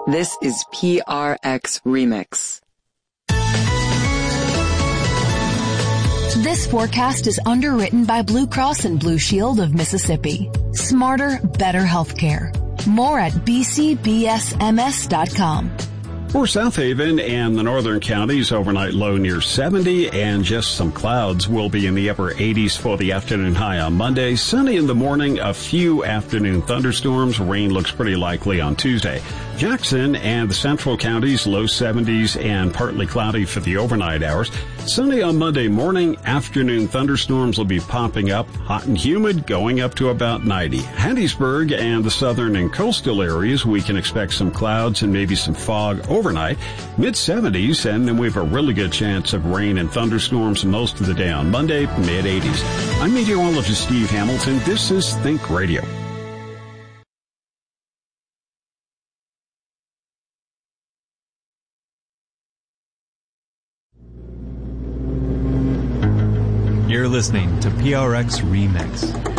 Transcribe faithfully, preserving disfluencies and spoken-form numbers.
This is P R X Remix. This forecast is underwritten by Blue Cross and Blue Shield of Mississippi. Smarter, better healthcare. More at b c b s m s dot com. For South Haven and the northern counties, overnight low near seventy and just some clouds. Will be in the upper eighties for the afternoon high on Monday. Sunny in the morning, a few afternoon thunderstorms. Rain looks pretty likely on Tuesday. Jackson and the central counties, low seventies and partly cloudy for the overnight hours. Sunny on Monday morning, afternoon thunderstorms will be popping up. Hot and humid, going up to about ninety. Hattiesburg and the southern and coastal areas, we can expect some clouds and maybe some fog overnight. mid seventies, and then we have a really good chance of rain and thunderstorms most of the day on Monday, mid eighties. I'm meteorologist Steve Hamilton. This is Think Radio. You're listening to P R X Remix.